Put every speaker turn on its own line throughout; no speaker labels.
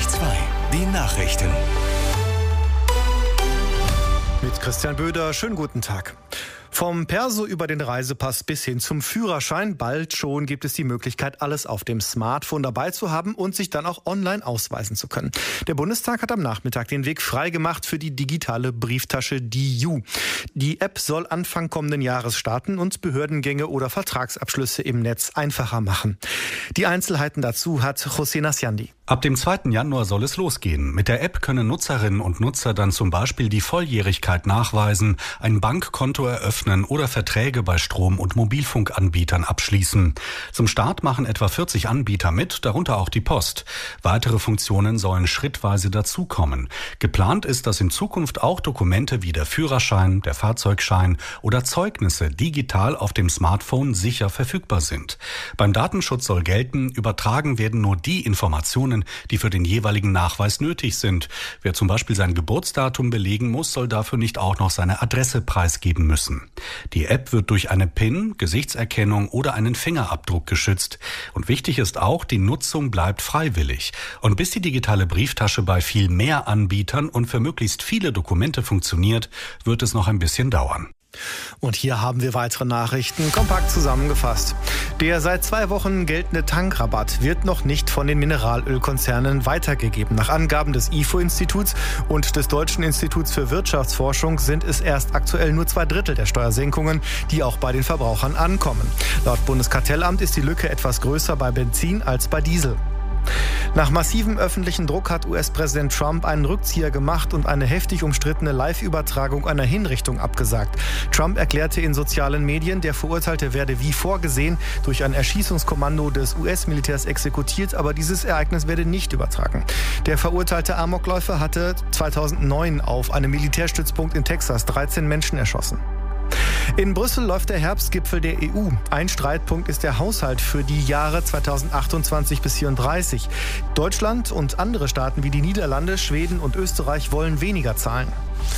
91,2. Die Nachrichten.
Mit Christian Böder, schönen guten Tag. Vom Perso über den Reisepass bis hin zum Führerschein. Bald schon gibt es die Möglichkeit, alles auf dem Smartphone dabei zu haben und sich dann auch online ausweisen zu können. Der Bundestag hat am Nachmittag den Weg freigemacht für die digitale Brieftasche DIU. Die App soll Anfang kommenden Jahres starten und Behördengänge oder Vertragsabschlüsse im Netz einfacher machen. Die Einzelheiten dazu hat José Nasciandi.
Ab dem 2. Januar soll es losgehen. Mit der App können Nutzerinnen und Nutzer dann zum Beispiel die Volljährigkeit nachweisen, ein Bankkonto eröffnen oder Verträge bei Strom- und Mobilfunkanbietern abschließen. Zum Start machen etwa 40 Anbieter mit, darunter auch die Post. Weitere Funktionen sollen schrittweise dazukommen. Geplant ist, dass in Zukunft auch Dokumente wie der Führerschein, der Fahrzeugschein oder Zeugnisse digital auf dem Smartphone sicher verfügbar sind. Beim Datenschutz soll gelten, übertragen werden nur die Informationen, die für den jeweiligen Nachweis nötig sind. Wer zum Beispiel sein Geburtsdatum belegen muss, soll dafür nicht auch noch seine Adresse preisgeben müssen. Die App wird durch eine PIN, Gesichtserkennung oder einen Fingerabdruck geschützt. Und wichtig ist auch, die Nutzung bleibt freiwillig. Und bis die digitale Brieftasche bei viel mehr Anbietern und für möglichst viele Dokumente funktioniert, wird es noch ein bisschen dauern.
Und hier haben wir weitere Nachrichten, kompakt zusammengefasst. Der seit 2 Wochen geltende Tankrabatt wird noch nicht von den Mineralölkonzernen weitergegeben. Nach Angaben des IFO-Instituts und des Deutschen Instituts für Wirtschaftsforschung sind es erst aktuell nur 2/3 der Steuersenkungen, die auch bei den Verbrauchern ankommen. Laut Bundeskartellamt ist die Lücke etwas größer bei Benzin als bei Diesel. Nach massivem öffentlichen Druck hat US-Präsident Trump einen Rückzieher gemacht und eine heftig umstrittene Live-Übertragung einer Hinrichtung abgesagt. Trump erklärte in sozialen Medien, der Verurteilte werde wie vorgesehen durch ein Erschießungskommando des US-Militärs exekutiert, aber dieses Ereignis werde nicht übertragen. Der verurteilte Amokläufer hatte 2009 auf einem Militärstützpunkt in Texas 13 Menschen erschossen. In Brüssel läuft der Herbstgipfel der EU. Ein Streitpunkt ist der Haushalt für die Jahre 2028 bis 2034. Deutschland und andere Staaten wie die Niederlande, Schweden und Österreich wollen weniger zahlen.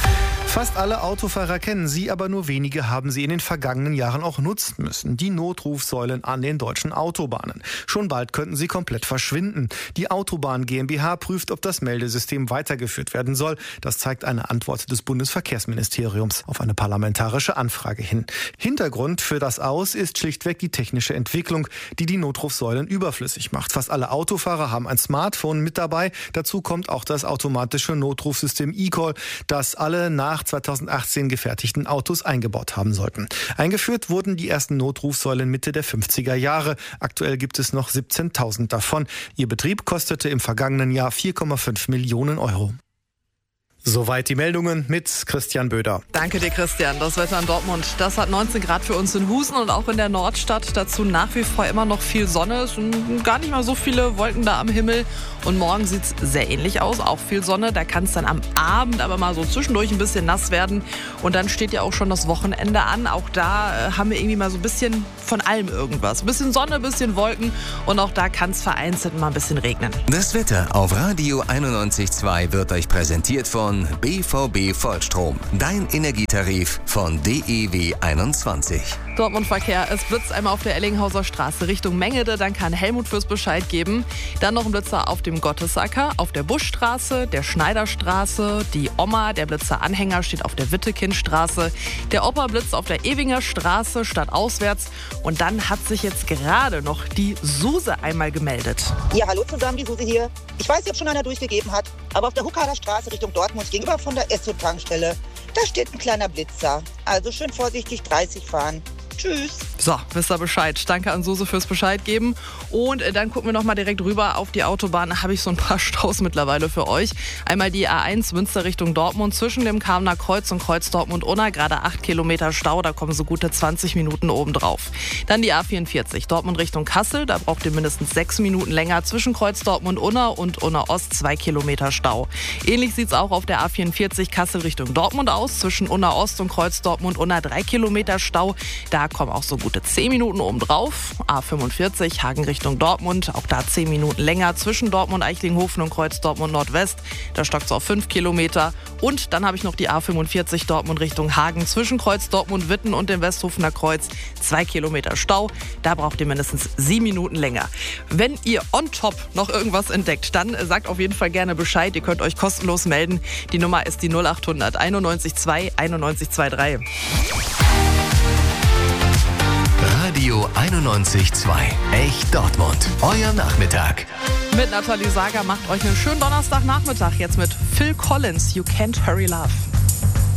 Fast alle Autofahrer kennen sie, aber nur wenige haben sie in den vergangenen Jahren auch nutzen müssen. Die Notrufsäulen an den deutschen Autobahnen. Schon bald könnten sie komplett verschwinden. Die Autobahn GmbH prüft, ob das Meldesystem weitergeführt werden soll. Das zeigt eine Antwort des Bundesverkehrsministeriums auf eine parlamentarische Anfrage hin. Hintergrund für das Aus ist schlichtweg die technische Entwicklung, die die Notrufsäulen überflüssig macht. Fast alle Autofahrer haben ein Smartphone mit dabei. Dazu kommt auch das automatische Notrufsystem eCall, das alle nach 2018 gefertigten Autos eingebaut haben sollten. Eingeführt wurden die ersten Notrufsäulen Mitte der 50er Jahre. Aktuell gibt es noch 17.000 davon. Ihr Betrieb kostete im vergangenen Jahr 4,5 Millionen Euro. Soweit die Meldungen mit Christian Böder.
Danke dir, Christian. Das Wetter in Dortmund, das hat 19 Grad für uns in Husen und auch in der Nordstadt. Dazu nach wie vor immer noch viel Sonne. Es sind gar nicht mal so viele Wolken da am Himmel. Und morgen sieht es sehr ähnlich aus. Auch viel Sonne. Da kann es dann am Abend aber mal so zwischendurch ein bisschen nass werden. Und dann steht ja auch schon das Wochenende an. Auch da haben wir irgendwie mal so ein bisschen von allem irgendwas. Ein bisschen Sonne, ein bisschen Wolken. Und auch da kann es vereinzelt mal ein bisschen regnen.
Das Wetter auf Radio 91,2 wird euch präsentiert von BVB Vollstrom. Dein Energietarif von DEW 21.
Dortmund Verkehr. Es blitzt einmal auf der Ellinghauser Straße Richtung Mengede. Dann kann Helmut fürs Bescheid geben. Dann noch ein Blitzer auf dem Gottesacker, auf der Buschstraße, der Schneiderstraße, die Oma. Der Blitzer-Anhänger steht auf der Wittekindstraße. Der Opa blitzt auf der Ewinger Straße stadtauswärts. Und dann hat sich jetzt gerade noch die Suse einmal gemeldet.
Ja, hallo zusammen, die Suse hier. Ich weiß nicht, ob schon einer durchgegeben hat, aber auf der Huckader Straße Richtung Dortmund gegenüber von der Esso-Tankstelle, da steht ein kleiner Blitzer. Also schön vorsichtig 30 fahren. Tschüss.
So, wisst ihr Bescheid. Danke an Suse fürs Bescheid geben. Und dann gucken wir noch mal direkt rüber auf die Autobahn. Da habe ich so ein paar Staus mittlerweile für euch. Einmal die A1 Münster Richtung Dortmund zwischen dem Kamener Kreuz und Kreuz Dortmund-Unna. Gerade 8 Kilometer Stau, da kommen so gute 20 Minuten obendrauf. Dann die A44 Dortmund Richtung Kassel. Da braucht ihr mindestens 6 Minuten länger zwischen Kreuz Dortmund-Unna und Unna-Ost 2 Kilometer Stau. Ähnlich sieht es auch auf der A44 Kassel Richtung Dortmund aus. Zwischen Unna-Ost und Kreuz Dortmund-Unna 3 Kilometer Stau. Da da kommen auch so gute 10 Minuten obendrauf. A45 Hagen Richtung Dortmund, auch da 10 Minuten länger zwischen Dortmund, Eichlinghofen und Kreuz Dortmund Nordwest. Da stockt es auf 5 Kilometer. Und dann habe ich noch die A45 Dortmund Richtung Hagen zwischen Kreuz Dortmund Witten und dem Westhofener Kreuz. 2 Kilometer Stau, da braucht ihr mindestens 7 Minuten länger. Wenn ihr on top noch irgendwas entdeckt, dann sagt auf jeden Fall gerne Bescheid. Ihr könnt euch kostenlos melden. Die Nummer ist die 0800 91 2 91 23.
Radio 91.2. Echt Dortmund. Euer Nachmittag.
Mit Nathalie Sager macht euch einen schönen Donnerstagnachmittag. Jetzt mit Phil Collins, You Can't Hurry Love.